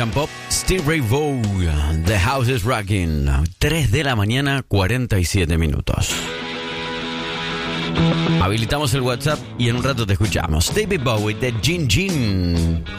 American Pop, Steve Ray Vaughan, The House is Rocking. 3 de la mañana, 47 minutos. Habilitamos el WhatsApp y en un rato te escuchamos. David Bowie de Gin Gin.